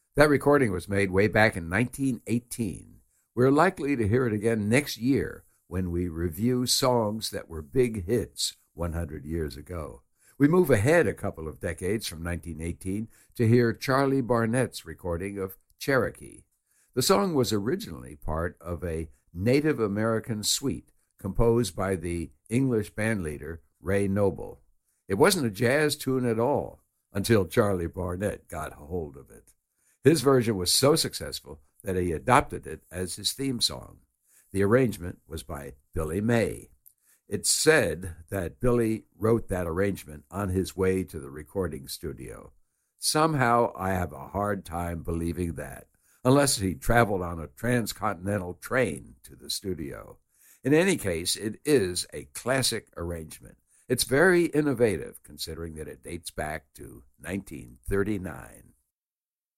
That recording was made way back in 1918. We're likely to hear it again next year when we review songs that were big hits 100 years ago. We move ahead a couple of decades from 1918 to hear Charlie Barnett's recording of Cherokee. The song was originally part of a Native American suite composed by the English bandleader Ray Noble. It wasn't a jazz tune at all until Charlie Barnett got a hold of it. His version was so successful that he adopted it as his theme song. The arrangement was by Billy May. It's said that Billy wrote that arrangement on his way to the recording studio. Somehow I have a hard time believing that, unless he traveled on a transcontinental train to the studio. In any case, it is a classic arrangement. It's very innovative, considering that it dates back to 1939.